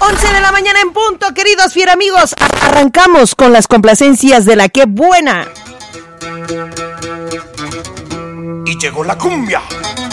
11 de la mañana en punto, queridos fieramigos. Arrancamos con las complacencias de la que buena. Y llegó la cumbia.